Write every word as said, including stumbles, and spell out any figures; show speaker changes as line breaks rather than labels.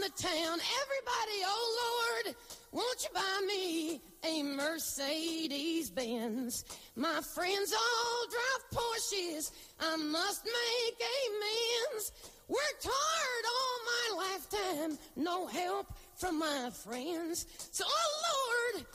to town. Everybody, oh Lord, won't you buy me a Mercedes Benz? My friends all drive Porsches. I must make amends. Worked hard all my lifetime, no help from my friends. So, oh Lord,